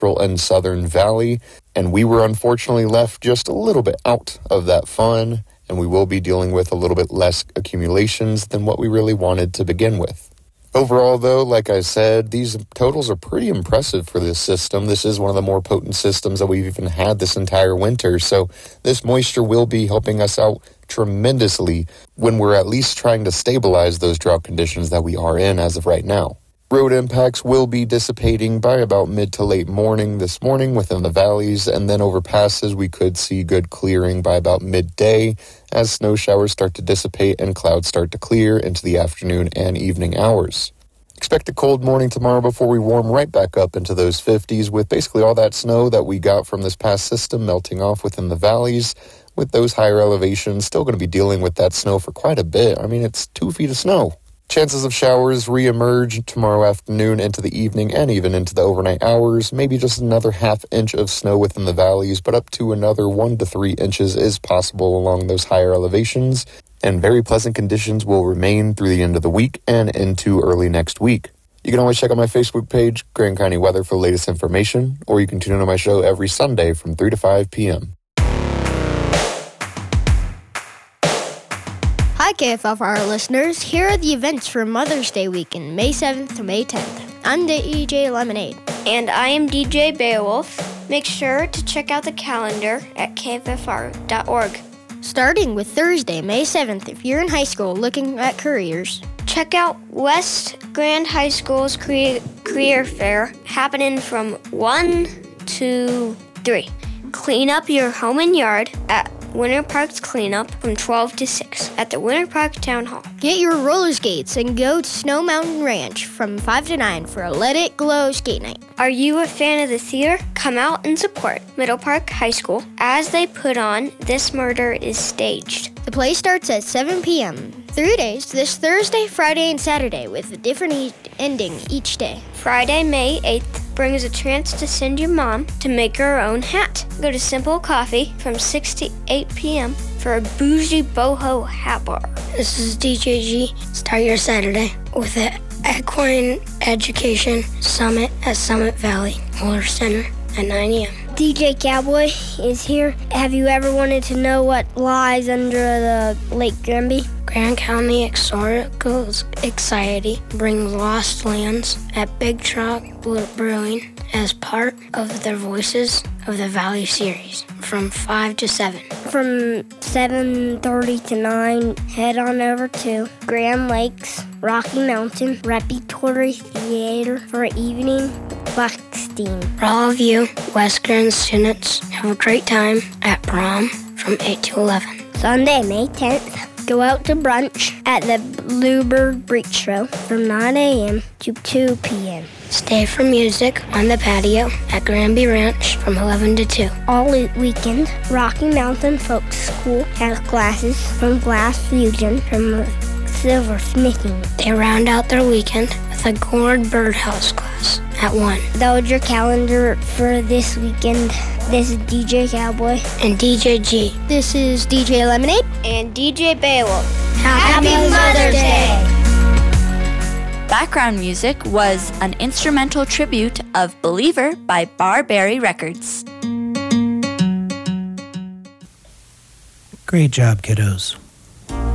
and Southern Valley, and we were unfortunately left just a little bit out of that fun, and we will be dealing with a little bit less accumulations than what we really wanted to begin with. Overall, though, like I said, these totals are pretty impressive for this system. This is one of the more potent systems that we've even had this entire winter, so this moisture will be helping us out tremendously when we're at least trying to stabilize those drought conditions that we are in as of right now. Road impacts will be dissipating by about mid to late morning this morning within the valleys, and then over passes we could see good clearing by about midday as snow showers start to dissipate and clouds start to clear into the afternoon and evening hours. Expect a cold morning tomorrow before we warm right back up into those 50s with basically all that snow that we got from this past system melting off within the valleys. With those higher elevations, still going to be dealing with that snow for quite a bit. I mean, it's 2 feet of snow. Chances of showers re-emerge tomorrow afternoon into the evening and even into the overnight hours. Maybe just another half inch of snow within the valleys, but up to another 1 to 3 inches is possible along those higher elevations. And very pleasant conditions will remain through the end of the week and into early next week. You can always check out my Facebook page, Grand County Weather, for the latest information, or you can tune in to my show every Sunday from 3 to 5 p.m. Hi KFFR listeners, here are the events for Mother's Day weekend, May 7th to May 10th. I'm DJ Lemonade. And I am DJ Beowulf. Make sure to check out the calendar at kffr.org. Starting with Thursday, May 7th, if you're in high school looking at careers. Check out West Grand High School's career fair happening from 1 to 3. Clean up your home and yard at Winter Park's cleanup from 12 to 6 at the Winter Park Town Hall. Get your roller skates and go to Snow Mountain Ranch from 5 to 9 for a Let It Glow skate night. Are you a fan of the theater? Come out and support Middle Park High School as they put on This Murder is Staged. The play starts at 7 p.m. 3 days, this Thursday, Friday, and Saturday, with a different ending each day. Friday, May 8th, brings a chance to send your mom to make her own hat. Go to Simple Coffee from 6 to 8 p.m. for a bougie boho hat bar. This is DJ G. Start your Saturday with the Equine Education Summit at Summit Valley Motor Center at 9 a.m. DJ Cowboy is here. Have you ever wanted to know what lies under the Lake Granby? Grand County Historical Society brings Lost Lands at Big Truck Brewing as part of their Voices of the Valley series from 5 to 7. From 7:30 to 9, head on over to Grand Lakes Rocky Mountain Repertory Theater for evening Buckstein. For all of you West Grand students, have a great time at prom from 8 to 11. Sunday, May 10th. Go out to brunch at the Bluebird Bistro from 9 a.m. to 2 p.m. Stay for music on the patio at Granby Ranch from 11 to 2. All weekend, Rocky Mountain Folk School has classes from glass fusion from silversmithing. They round out their weekend with a gourd birdhouse class at 1. That was your calendar for this weekend. This is DJ Cowboy. And DJ G. This is DJ Lemonade. And DJ Beowulf. Happy Mother's Day! Background music was an instrumental tribute of Believer by Barberry Records. Great job, kiddos.